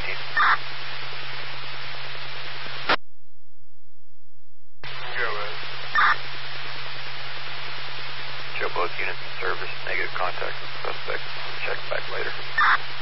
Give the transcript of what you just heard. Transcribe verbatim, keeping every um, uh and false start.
eighteen. Go ahead. Show both units in service. Negative contact with suspect. Check back later.